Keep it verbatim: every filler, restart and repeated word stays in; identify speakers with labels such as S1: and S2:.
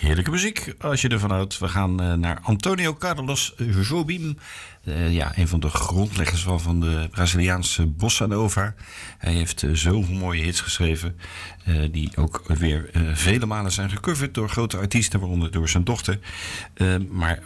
S1: Heerlijke muziek, als je ervan houdt. We gaan uh, naar Antonio Carlos Jobim. Uh, ja, een van de grondleggers van, van de Braziliaanse bossa nova. Hij heeft uh, zoveel mooie hits geschreven. Uh, die ook weer uh, vele malen zijn gecoverd door grote artiesten, waaronder door zijn dochter. Uh, maar